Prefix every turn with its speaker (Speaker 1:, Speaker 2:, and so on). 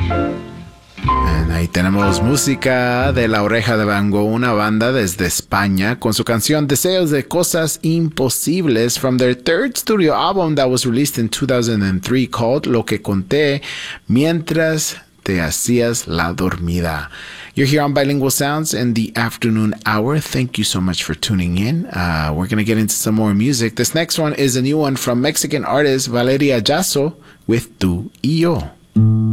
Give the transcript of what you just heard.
Speaker 1: Ahí tenemos música de La Oreja de Van Gogh, una banda desde España, con su canción Deseos de Cosas Imposibles from their third studio album that was released in 2003 called Lo que conté mientras te hacías la dormida. You're here on Bilingual Sounds in the afternoon hour. Thank you so much for tuning in. We're going to get into some more music. This next one is a new one from Mexican artist Valeria Jasso with Tu y Yo.